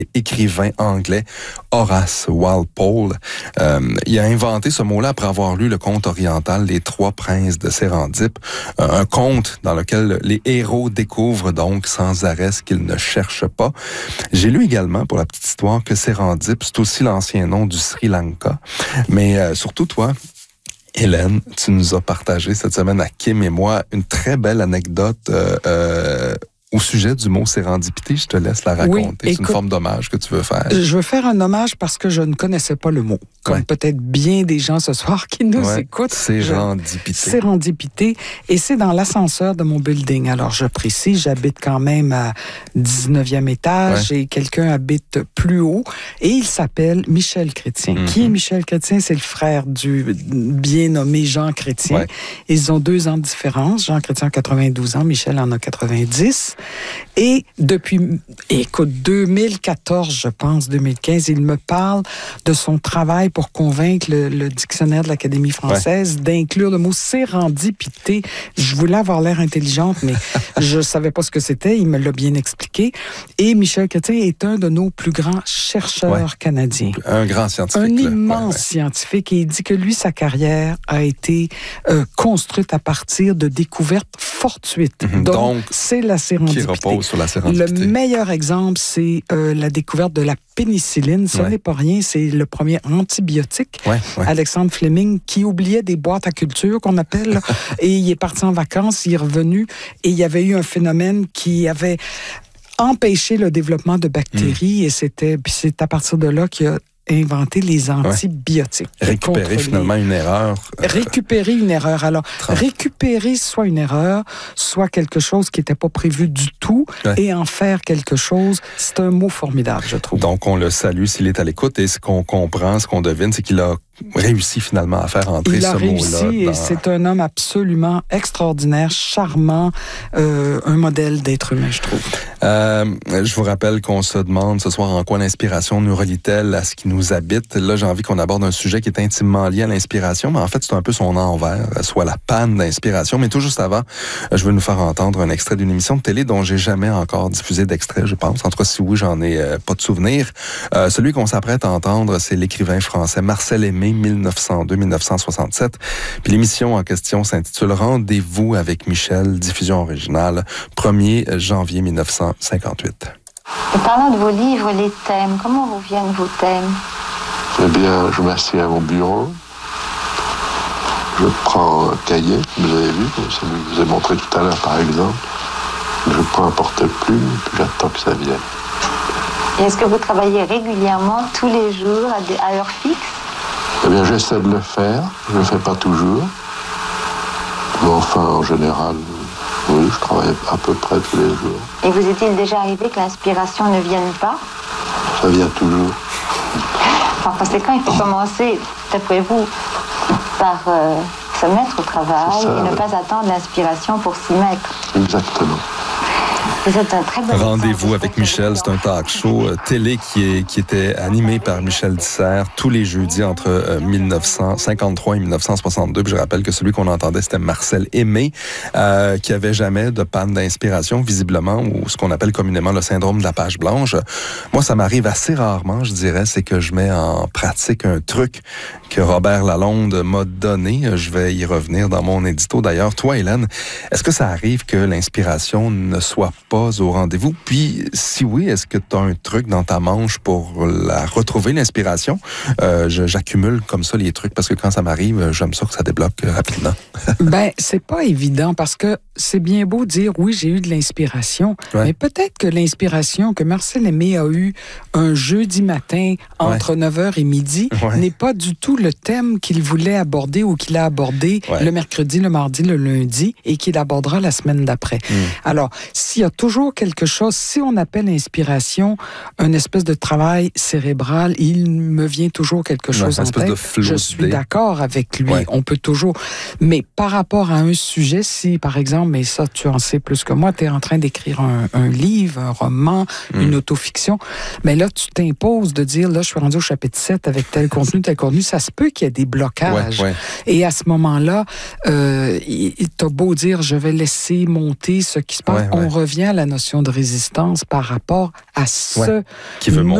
écrivain anglais Horace Walpole. Il a inventé ce mot-là après avoir lu le conte oriental Les Trois Princes de Sérandipe, un conte dans lequel les héros découvrent donc sans arrêt ce qu'ils ne cherchent pas. J'ai lu également, pour la petite histoire, que Sérandipe, c'est aussi l'ancien nom du Sri Lanka. Mais surtout toi, Hélène, tu nous as partagé cette semaine à Kim et moi une très belle anecdote au sujet du mot sérendipité. Je te laisse la raconter. Oui, c'est une forme d'hommage que tu veux faire. Je veux faire un hommage parce que je ne connaissais pas le mot. Comme peut-être bien des gens ce soir qui nous écoutent. Sérendipité. Sérendipité. Et c'est dans l'ascenseur de mon building. Alors, je précise, j'habite quand même à 19e étage et quelqu'un habite plus haut. Et il s'appelle Michel Chrétien. Qui est Michel Chrétien? C'est le frère du bien nommé Jean Chrétien. Ils ont 2 ans de différence. Jean Chrétien a 92 ans, Michel en a 90. Et depuis, 2014, je pense, 2015, il me parle de son travail pour convaincre le dictionnaire de l'Académie française d'inclure le mot sérendipité. Je voulais avoir l'air intelligente, mais je savais pas ce que c'était. Il me l'a bien expliqué. Et Michel Chrétien est un de nos plus grands chercheurs canadiens. Un grand scientifique. Un immense scientifique. Et il dit que lui, sa carrière a été construite à partir de découvertes fortuites. Donc, c'est la sérendipité. Qui repose sur la sérendipité. Le meilleur exemple, c'est la découverte de la pénicilline. Ce n'est pas rien, c'est le premier antibiotique. Alexandre Fleming, qui oubliait des boîtes à culture, qu'on appelle, et il est parti en vacances, il est revenu, et il y avait eu un phénomène qui avait empêché le développement de bactéries, et c'est à partir de là qu'il a inventé les antibiotiques. Récupérer finalement une erreur. Récupérer une erreur. Alors, récupérer soit une erreur, soit quelque chose qui n'était pas prévu du tout, et en faire quelque chose, c'est un mot formidable, je trouve. Donc, on le salue s'il est à l'écoute, et ce qu'on comprend, ce qu'on devine, c'est qu'il a réussi finalement à faire entrer ce mot-là. Il a réussi et c'est un homme absolument extraordinaire, charmant, un modèle d'être humain, je trouve. Je vous rappelle qu'on se demande ce soir en quoi l'inspiration nous relie-t-elle à ce qui nous habite. Là, j'ai envie qu'on aborde un sujet qui est intimement lié à l'inspiration, mais en fait, c'est un peu son envers, soit la panne d'inspiration. Mais tout juste avant, je veux nous faire entendre un extrait d'une émission de télé dont j'ai jamais encore diffusé d'extrait, je pense. En tout cas, si oui, j'en ai pas de souvenir. Celui qu'on s'apprête à entendre, c'est l'écrivain français Marcel Aimé, 1902-1967. Puis l'émission en question s'intitule Rendez-vous avec Michel, diffusion originale, 1er janvier 1958. Et parlant de vos livres, les thèmes, comment vous viennent vos thèmes? Eh bien, je m'assieds à mon bureau, je prends un cahier, vous avez vu, celui que je vous ai montré tout à l'heure par exemple, je prends un porte-plume, puis j'attends que ça vienne. Et est-ce que vous travaillez régulièrement, tous les jours, à heure fixe? Eh bien, j'essaie de le faire. Je ne le fais pas toujours. Mais enfin, en général, oui, je travaille à peu près tous les jours. Et vous est-il déjà arrivé que l'inspiration ne vienne pas? Ça vient toujours. Par conséquent, il faut commencer, d'après vous, par se mettre au travail et ne pas attendre l'inspiration pour s'y mettre. Exactement. Vous êtes un très bon Rendez-vous avec Michel, c'est un talk show télé qui était animé par Michel Dissert tous les jeudis entre 1953 et 1962. Puis je rappelle que celui qu'on entendait, c'était Marcel Aimé, qui avait jamais de panne d'inspiration, visiblement, ou ce qu'on appelle communément le syndrome de la page blanche. Moi, ça m'arrive assez rarement, je dirais, c'est que je mets en pratique un truc que Robert Lalonde m'a donné. Je vais y revenir dans mon édito. D'ailleurs, toi, Hélène, est-ce que ça arrive que l'inspiration ne soit pas au rendez-vous? Puis, si oui, est-ce que tu as un truc dans ta manche pour la retrouver, l'inspiration? J'accumule comme ça les trucs parce que quand ça m'arrive, j'aime ça que ça débloque rapidement. Ben, c'est pas évident parce que c'est bien beau dire oui, j'ai eu de l'inspiration, mais peut-être que l'inspiration que Marcel Aimé a eu un jeudi matin entre 9h et midi n'est pas du tout le thème qu'il voulait aborder ou qu'il a abordé le mercredi, le mardi, le lundi et qu'il abordera la semaine d'après. Alors, s'il y a toujours quelque chose, si on appelle inspiration une espèce de travail cérébral, il me vient toujours quelque chose en tête. Je suis d'accord avec lui. On peut toujours... Mais par rapport à un sujet, si, par exemple, mais ça, tu en sais plus que moi, tu es en train d'écrire un livre, un roman, une autofiction, mais là, tu t'imposes de dire, là, je suis rendu au chapitre 7 avec tel contenu, ça se peut qu'il y ait des blocages. Et à ce moment-là, t'as beau dire, je vais laisser monter ce qui se passe, on revient bien la notion de résistance par rapport à ce qui veut